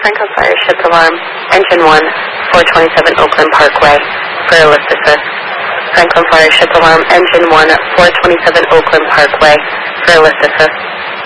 Franklin Fire Ship Alarm, Engine 1, 427 Oakland Parkway, for a lift assist. Franklin Fire Ship Alarm, Engine 1, 427 Oakland Parkway, for a lift assist.